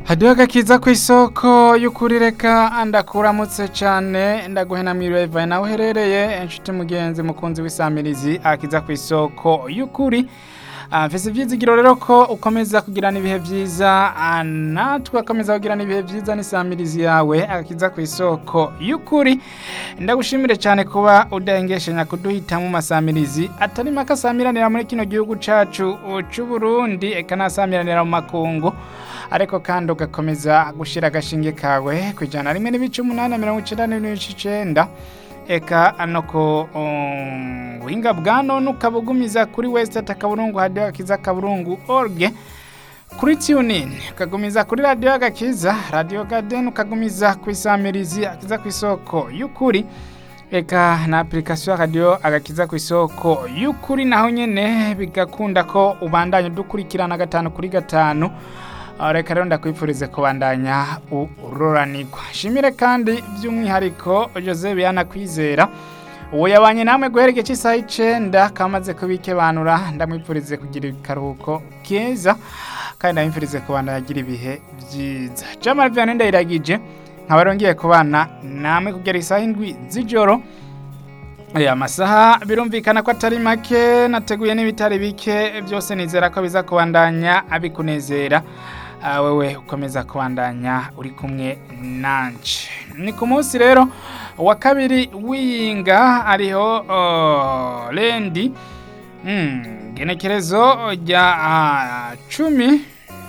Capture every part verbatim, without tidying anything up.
Hadiho agakiza kw'isoko y'ukuri reka ndakuramutse cane ndaguhena mwireva nawe uherereye inshuti mugenzi mukunzi w'isamirizi akiza kw'isoko y'ukuri. Mfise ivyizigiro rero ko ukomeza kugirana ibihe vyiza, natwe akomeza kugirana ibihe vyiza n'isamirizi yawe akiza kw'isoko y'ukuri. Ndagushimire cane kuba udahengeshanya kuduhita mu masamirizi atari make asamiranira muri kino gihugu cacu c'u Burundi, eka nasamiranira mu makungu. Ariko kandi ugakomeza gushira agashinge kawe kwijana rimwe n'ibice umunani na mirongo icenda n'ibice icenda, eka no ku buhinga bwa none ukabugumiza kuri website akaburungu hadiho agakiza akaburungu org, kuri TuneIn ukagumiza kuri radio agakiza, radio garden ukagumiza kw'isamirizi akiza kw'isoko y'ukuri, eka na application radio agakiza kw'isoko y'ukuri, naho nyene bigakunda ko ubandanya dukurikirana gatanu kuri gatanu. Reka rero ndakwifurize kubandanya uroranirwa. Shimire kandi by'umwihariko Jose Biana Kwizera uwo yabanye namwe guherege cy'isaha icenda kamaze kubikebanura, ndamwifurize kugira ikaruhuko keza kandi ndamwifurize kubandanya agira ibihe byiza. Jamal Vianney ndayiragije nkabarongiye kubana namwe kugera isaha indwi z'ijoro. Aya masaha birumvikana ko atari make, nateguye n'ibitari bike, byose nizera ko biza kubandanya abikunezera. Uh, wewe ukomeza kubandanya uri kumwe nanje. Ni ku munsi rero wa kabiri winga ariho uh, lendi mm, genekerezo rya uh, cumi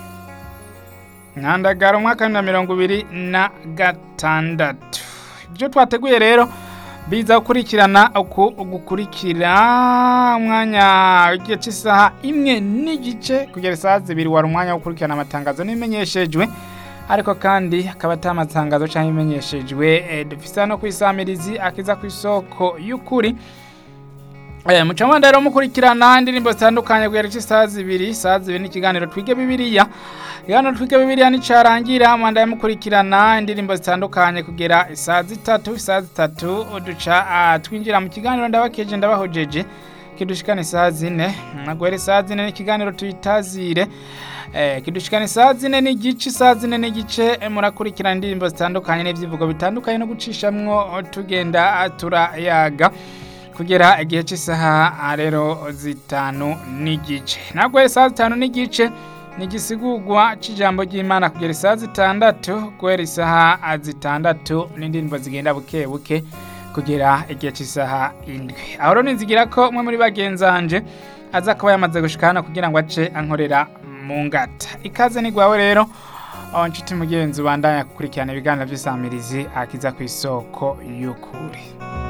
Nyandagara umwaka wa mirongo ibiri na gatandatu. Ibyo twateguye rero biza gukurikirana uku gukurikira umwanya w'igihe cy'isaha imwe n'igice kugera isaha zibiri wari umwanya wo gukurikirana amatangazo n'imenyeshejwe, ariko kandi akaba atamatangazo cyangwa imenyeshejwe e, dufisa no kwisamirizi akiza kw'isoko y'ukuri. Eh mucamanda rero mukurikirana indirimbo zitandukanye kugera cy'isaha zibiri, isaha zibiri n'ikiganiro twige bibiliya. Yano twige bibiliya nicarangira amanda yamukurikirana indirimbo zitandukanye kugera isaha zitatu, isaha zitatu uduca uh, twinjira mu kiganiro ndabakeje ndabahojeje kidushikana isaha zine, nagwere isaha zine n'ikiganiro tuyitazire eh kidushikana isaha zine n'igice, isaha zine n'igice murakurikirana indirimbo zitandukanye n'ivyivugo bitandukanye no gucishamwo tugenda turayaga kugera igihe cy'isaha rero zitanu n'igice. Nagwere isaha zitanu n'igice nigisigurwa c'ijambo ry'Imana kugera isaha zitandatu, guhera isaha zitandatu n'indirimbo zigenda buke buke kugera igihe cy'isaha indwi. Aho rero nizigira ko umwe muri bagenzanje aza kuba yamaze gushikana kugira ngo ace ankorera mu ngata. Ikaze ni gwawe rero nshuti mugenzi ubandanya gukurikirana ibiganiro by'isamirizi akiza kw'isoko y'ukuri.